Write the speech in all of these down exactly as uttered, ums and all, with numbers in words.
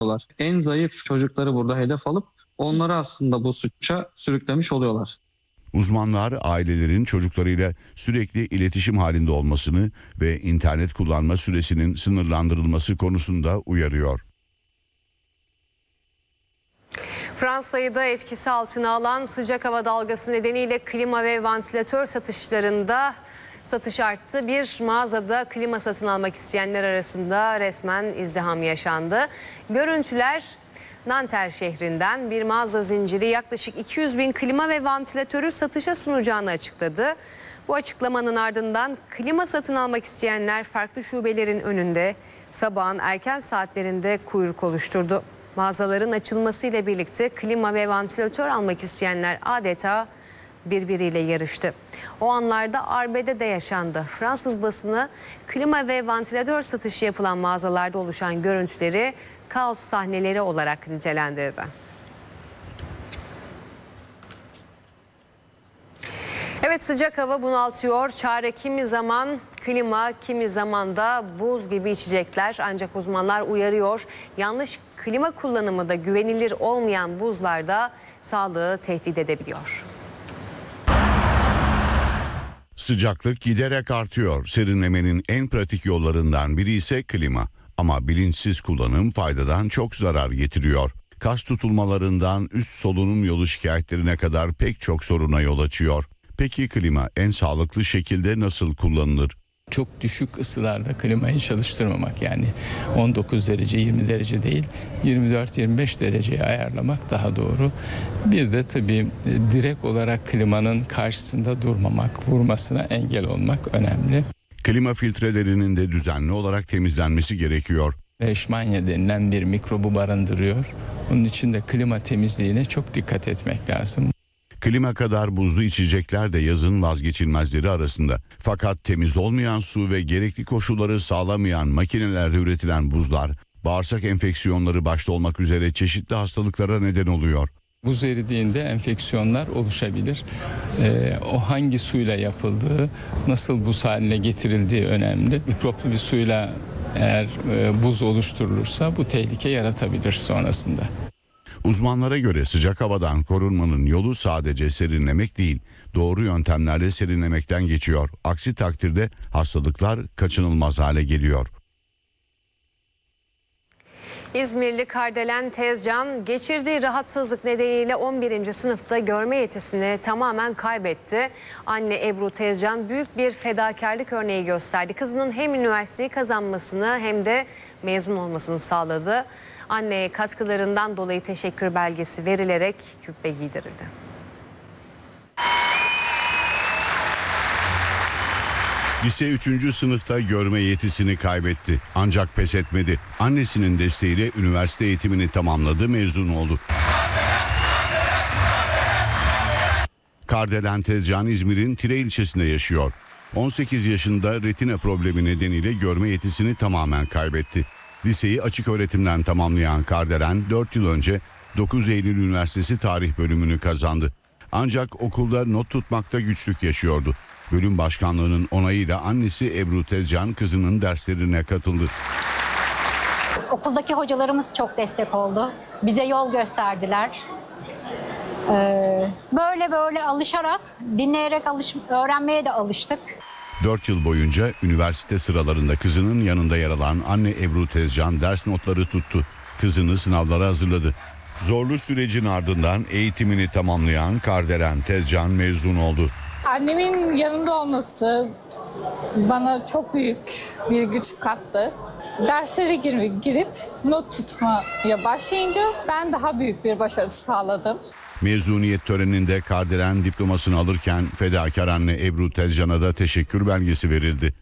En zayıf çocukları burada hedef alıp onları aslında bu suça sürüklemiş oluyorlar. Uzmanlar ailelerin çocuklarıyla sürekli iletişim halinde olmasını ve internet kullanma süresinin sınırlandırılması konusunda uyarıyor. Fransa'yı da etkisi altına alan sıcak hava dalgası nedeniyle klima ve vantilatör satışlarında satış arttı. Bir mağazada klima satın almak isteyenler arasında resmen izdiham yaşandı. Görüntüler Nanterre şehrinden. Bir mağaza zinciri yaklaşık iki yüz bin klima ve vantilatörü satışa sunacağını açıkladı. Bu açıklamanın ardından klima satın almak isteyenler farklı şubelerin önünde sabahın erken saatlerinde kuyruk oluşturdu. Mağazaların açılmasıyla birlikte klima ve vantilatör almak isteyenler adeta birbiriyle yarıştı. O anlarda arbede de yaşandı. Fransız basını klima ve vantilatör satışı yapılan mağazalarda oluşan görüntüleri kaos sahneleri olarak nitelendirdi. Evet, sıcak hava bunaltıyor. Çare kimi zaman klima, kimi zaman da buz gibi içecekler. Ancak uzmanlar uyarıyor. Yanlış klima kullanımı da güvenilir olmayan buzlarda sağlığı tehdit edebiliyor. Sıcaklık giderek artıyor. Serinlemenin en pratik yollarından biri ise klima. Ama bilinçsiz kullanım faydadan çok zarar getiriyor. Kas tutulmalarından üst solunum yolu şikayetlerine kadar pek çok soruna yol açıyor. Peki klima en sağlıklı şekilde nasıl kullanılır? Çok düşük ısılarda klimayı çalıştırmamak, yani on dokuz derece yirmi derece değil yirmi dört yirmi beş dereceye ayarlamak daha doğru. Bir de tabii direkt olarak klimanın karşısında durmamak, vurmasına engel olmak önemli. Klima filtrelerinin de düzenli olarak temizlenmesi gerekiyor. Leishmania denilen bir mikrobu barındırıyor. Onun için de klima temizliğine çok dikkat etmek lazım. Klima kadar buzlu içecekler de yazın vazgeçilmezleri arasında. Fakat temiz olmayan su ve gerekli koşulları sağlamayan makinelerle üretilen buzlar, bağırsak enfeksiyonları başta olmak üzere çeşitli hastalıklara neden oluyor. Buz eridiğinde enfeksiyonlar oluşabilir. Ee, o hangi suyla yapıldığı, nasıl buz haline getirildiği önemli. Mikroplu bir suyla eğer e, buz oluşturulursa bu tehlike yaratabilir sonrasında. Uzmanlara göre sıcak havadan korunmanın yolu sadece serinlemek değil, doğru yöntemlerle serinlemekten geçiyor. Aksi takdirde hastalıklar kaçınılmaz hale geliyor. İzmirli Kardelen Tezcan geçirdiği rahatsızlık nedeniyle on birinci sınıfta görme yetisini tamamen kaybetti. Anne Ebru Tezcan büyük bir fedakarlık örneği gösterdi. Kızının hem üniversiteyi kazanmasını hem de mezun olmasını sağladı. Anneye katkılarından dolayı teşekkür belgesi verilerek cübbe giydirildi. Lise üçüncü sınıfta görme yetisini kaybetti. Ancak pes etmedi. Annesinin desteğiyle üniversite eğitimini tamamladı, mezun oldu. Kardelen Tezcan İzmir'in Tire ilçesinde yaşıyor. on sekiz yaşında retina problemi nedeniyle görme yetisini tamamen kaybetti. Liseyi açık öğretimden tamamlayan Kardelen dört yıl önce dokuz Eylül Üniversitesi Tarih bölümünü kazandı. Ancak okulda not tutmakta güçlük yaşıyordu. Bölüm başkanlığının onayıyla annesi Ebru Tezcan kızının derslerine katıldı. Okuldaki hocalarımız çok destek oldu. Bize yol gösterdiler. Ee, böyle böyle alışarak, dinleyerek alış, öğrenmeye de alıştık. dört yıl boyunca üniversite sıralarında kızının yanında yer alan anne Ebru Tezcan ders notları tuttu. Kızını sınavlara hazırladı. Zorlu sürecin ardından eğitimini tamamlayan Kardelen Tezcan mezun oldu. Annemin yanında olması bana çok büyük bir güç kattı. Derslere girip not tutmaya başlayınca ben daha büyük bir başarı sağladım. Mezuniyet töreninde Kardelen diplomasını alırken fedakar anne Ebru Tezcan'a da teşekkür belgesi verildi.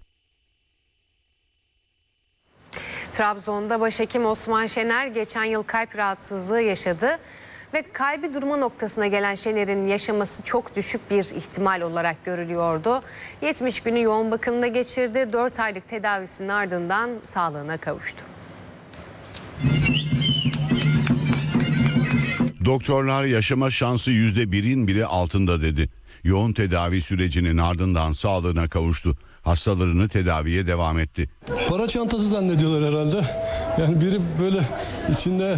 Trabzon'da başhekim Osman Şener geçen yıl kalp rahatsızlığı yaşadı ve kalbi durma noktasına gelen Şener'in yaşaması çok düşük bir ihtimal olarak görülüyordu. yetmiş günü yoğun bakımda geçirdi. dört aylık tedavisinin ardından sağlığına kavuştu. Doktorlar yaşama şansı yüzde birin bile altında dedi. Yoğun tedavi sürecinin ardından sağlığına kavuştu. Hastalarını tedaviye devam etti. Para çantası zannediyorlar herhalde. Yani biri böyle içinde